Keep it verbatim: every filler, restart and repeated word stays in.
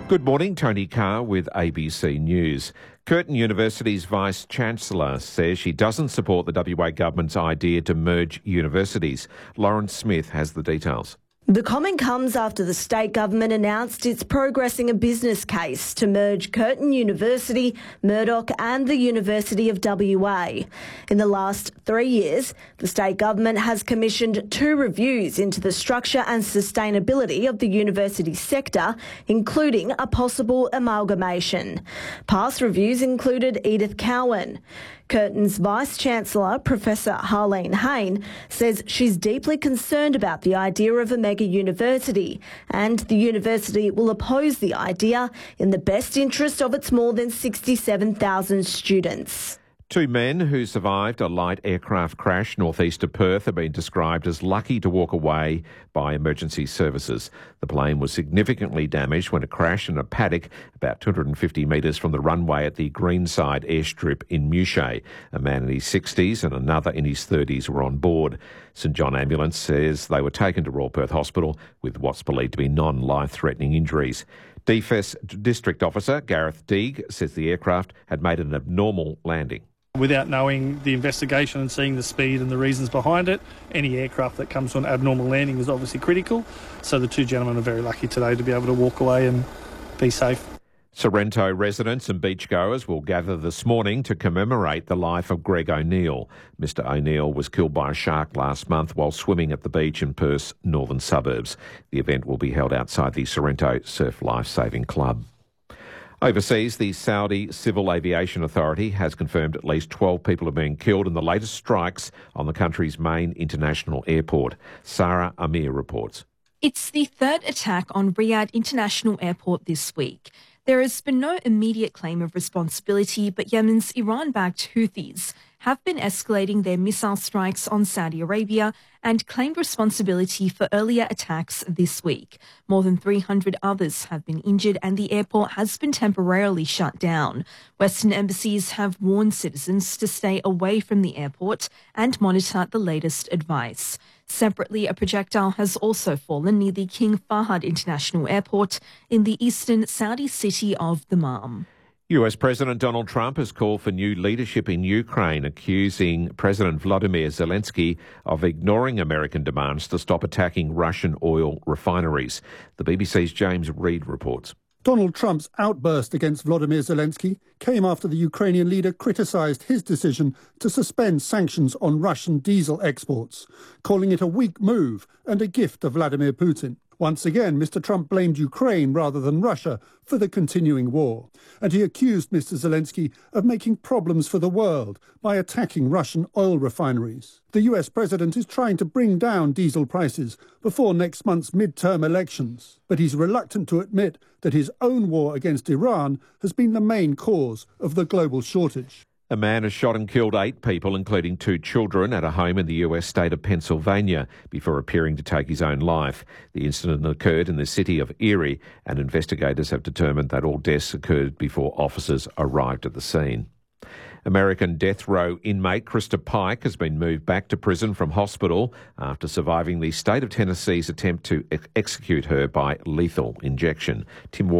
Good morning, Tony Carr with A B C News. Curtin University's Vice-Chancellor says she doesn't support the W A government's idea to merge universities. Lauren Smith has the details. The comment comes after the state government announced it's progressing a business case to merge Curtin University, Murdoch and the University of W A. In the last three years, the state government has commissioned two reviews into the structure and sustainability of the university sector, including a possible amalgamation. Past reviews included Edith Cowan. Curtin's Vice-Chancellor, Professor Harleen Hayne, says she's deeply concerned about the idea of a mega university, and the university will oppose the idea in the best interest of its more than sixty-seven thousand students. Two men who survived a light aircraft crash northeast of Perth have been described as lucky to walk away by emergency services. The plane was significantly damaged when it crashed in a paddock about two hundred fifty metres from the runway at the Greenside airstrip in Mouchet. A man in his sixties and another in his thirties were on board. St John Ambulance says they were taken to Royal Perth Hospital with what's believed to be non-life-threatening injuries. D F E S District Officer Gareth Deeg says the aircraft had made an abnormal landing. Without knowing the investigation and seeing the speed and the reasons behind it, any aircraft that comes to an abnormal landing is obviously critical. So the two gentlemen are very lucky today to be able to walk away and be safe. Sorrento residents and beachgoers will gather this morning to commemorate the life of Greg O'Neill. Mister O'Neill was killed by a shark last month while swimming at the beach in Perth's northern suburbs. The event will be held outside the Sorrento Surf Lifesaving Club. Overseas, the Saudi Civil Aviation Authority has confirmed at least twelve people have been killed in the latest strikes on the country's main international airport. Sarah Amir reports. It's the third attack on Riyadh International Airport this week. There has been no immediate claim of responsibility, but Yemen's Iran-backed Houthis have been escalating their missile strikes on Saudi Arabia and claimed responsibility for earlier attacks this week. More than three hundred others have been injured and the airport has been temporarily shut down. Western embassies have warned citizens to stay away from the airport and monitor the latest advice. Separately, a projectile has also fallen near the King Fahd International Airport in the eastern Saudi city of Dammam. U S President Donald Trump has called for new leadership in Ukraine, accusing President Vladimir Zelensky of ignoring American demands to stop attacking Russian oil refineries. The B B C's James Reid reports. Donald Trump's outburst against Vladimir Zelensky came after the Ukrainian leader criticised his decision to suspend sanctions on Russian diesel exports, calling it a weak move and a gift to Vladimir Putin. Once again, Mister Trump blamed Ukraine rather than Russia for the continuing war, and he accused Mister Zelensky of making problems for the world by attacking Russian oil refineries. The U S president is trying to bring down diesel prices before next month's midterm elections, but he's reluctant to admit that his own war against Iran has been the main cause of the global shortage. A man has shot and killed eight people, including two children, at a home in the U S state of Pennsylvania before appearing to take his own life. The incident occurred in the city of Erie, and investigators have determined that all deaths occurred before officers arrived at the scene. American death row inmate Krista Pike has been moved back to prison from hospital after surviving the state of Tennessee's attempt to ex- execute her by lethal injection. Tim